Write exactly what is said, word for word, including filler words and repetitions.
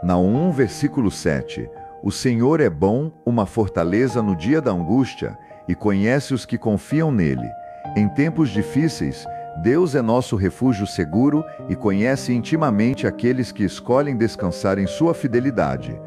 Naum um, versículo sete. O Senhor é bom, uma fortaleza no dia da angústia, e conhece os que confiam nele. Em tempos difíceis, Deus é nosso refúgio seguro e conhece intimamente aqueles que escolhem descansar em sua fidelidade.